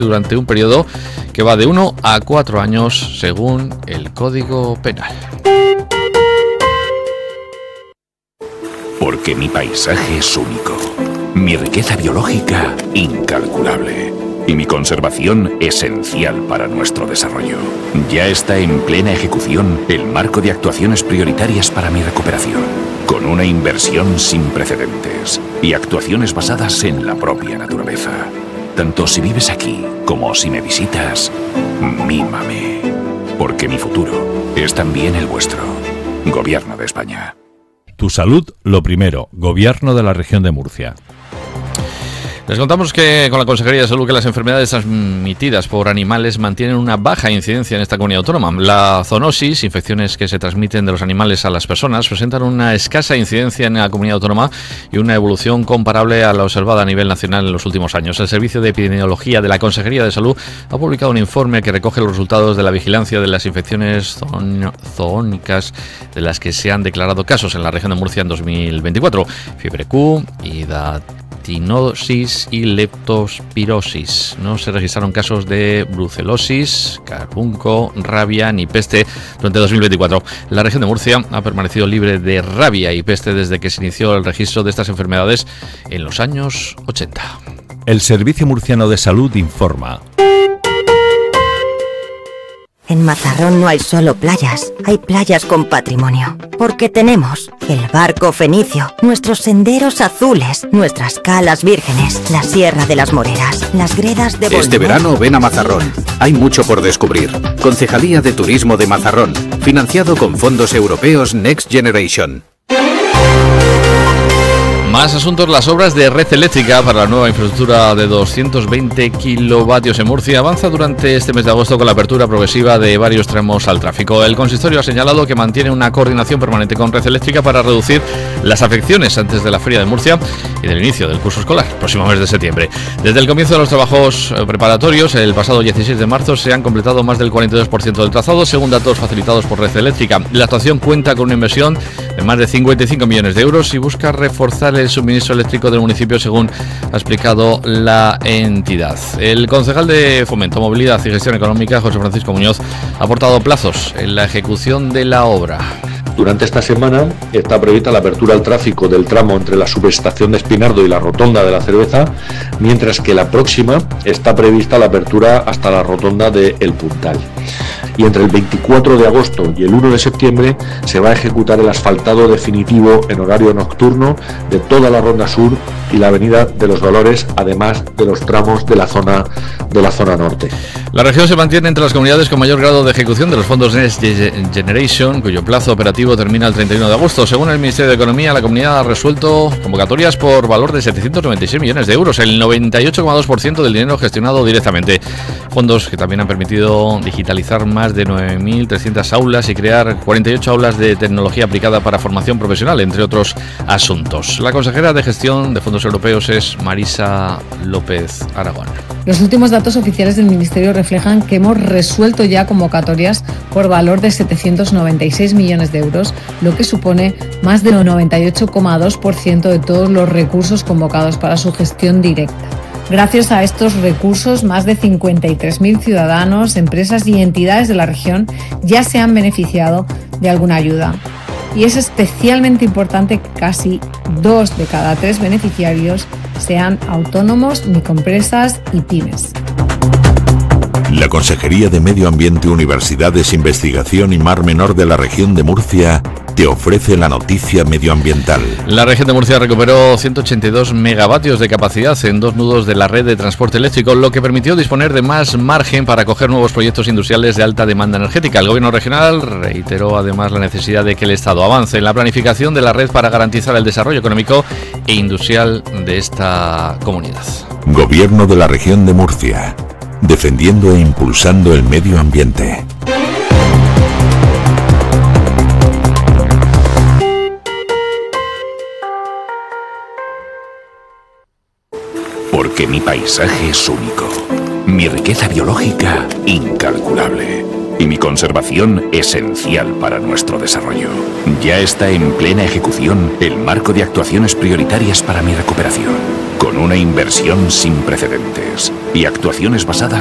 durante un periodo que va de 1 a 4 años según el Código Penal. Porque mi paisaje es único, mi riqueza biológica incalculable y mi conservación esencial para nuestro desarrollo. Ya está en plena ejecución el marco de actuaciones prioritarias para mi recuperación, con una inversión sin precedentes y actuaciones basadas en la propia naturaleza. Tanto si vives aquí como si me visitas, mímame. Porque mi futuro es también el vuestro. Gobierno de España. Tu salud, lo primero. Gobierno de la Región de Murcia. Les contamos que con la Consejería de Salud que las enfermedades transmitidas por animales mantienen una baja incidencia en esta comunidad autónoma. La zoonosis, infecciones que se transmiten de los animales a las personas, presentan una escasa incidencia en la comunidad autónoma y una evolución comparable a la observada a nivel nacional en los últimos años. El Servicio de Epidemiología de la Consejería de Salud ha publicado un informe que recoge los resultados de la vigilancia de las infecciones zoónicas de las que se han declarado casos en la región de Murcia en 2024. Fiebre Q, tinosis y leptospirosis. No se registraron casos de brucelosis, carbunco, rabia ni peste durante 2024. La región de Murcia ha permanecido libre de rabia y peste desde que se inició el registro de estas enfermedades en los años 80. El Servicio Murciano de Salud informa. En Mazarrón no hay solo playas, hay playas con patrimonio. Porque tenemos el barco fenicio, nuestros senderos azules, nuestras calas vírgenes, la Sierra de las Moreras, las gredas de Bolmón. Este verano ven a Mazarrón. Hay mucho por descubrir. Concejalía de Turismo de Mazarrón, financiado con fondos europeos Next Generation. Más asuntos, las obras de red eléctrica para la nueva infraestructura de 220 kilovatios en Murcia avanza durante este mes de agosto con la apertura progresiva de varios tramos al tráfico. El consistorio ha señalado que mantiene una coordinación permanente con red eléctrica para reducir las afecciones antes de la Feria de Murcia y del inicio del curso escolar, próximo mes de septiembre. Desde el comienzo de los trabajos preparatorios, el pasado 16 de marzo, se han completado más del 42% del trazado, según datos facilitados por red eléctrica. La actuación cuenta con una inversión de más de 55 millones de euros y busca reforzar el suministro eléctrico del municipio, según ha explicado la entidad. El concejal de Fomento, Movilidad y Gestión Económica, José Francisco Muñoz, ha aportado plazos en la ejecución de la obra. Durante esta semana está prevista la apertura al tráfico del tramo entre la subestación de Espinardo y la rotonda de la Cerveza, mientras que la próxima está prevista la apertura hasta la rotonda de El Puntal. Y entre el 24 de agosto y el 1 de septiembre se va a ejecutar el asfaltado definitivo en horario nocturno de toda la Ronda Sur y la Avenida de los Dolores, además de los tramos de la zona norte. La región se mantiene entre las comunidades con mayor grado de ejecución de los fondos Next Generation, cuyo plazo operativo termina el 31 de agosto. Según el Ministerio de Economía, la comunidad ha resuelto convocatorias por valor de 796 millones de euros, el 98,2% del dinero gestionado directamente. Fondos que también han permitido digitalizar más de 9.300 aulas y crear 48 aulas de tecnología aplicada para formación profesional, entre otros asuntos. La consejera de Gestión de Fondos Europeos es Marisa López Aragón. Los últimos datos oficiales del Ministerio reflejan que hemos resuelto ya convocatorias por valor de 796 millones de euros, lo que supone más del 98,2% de todos los recursos convocados para su gestión directa. Gracias a estos recursos, más de 53.000 ciudadanos, empresas y entidades de la región ya se han beneficiado de alguna ayuda. Y es especialmente importante que casi 2 de cada 3 beneficiarios sean autónomos, microempresas y pymes. La Consejería de Medio Ambiente, Universidades, Investigación y Mar Menor de la Región de Murcia te ofrece la noticia medioambiental. La región de Murcia recuperó 182 megavatios de capacidad en 2 nudos de la red de transporte eléctrico, lo que permitió disponer de más margen para acoger nuevos proyectos industriales de alta demanda energética. El Gobierno regional reiteró además la necesidad de que el Estado avance en la planificación de la red para garantizar el desarrollo económico e industrial de esta comunidad. Gobierno de la Región de Murcia, defendiendo e impulsando el medio ambiente. Porque mi paisaje es único, mi riqueza biológica incalculable y mi conservación esencial para nuestro desarrollo. Ya está en plena ejecución el marco de actuaciones prioritarias para mi recuperación, con una inversión sin precedentes y actuaciones basadas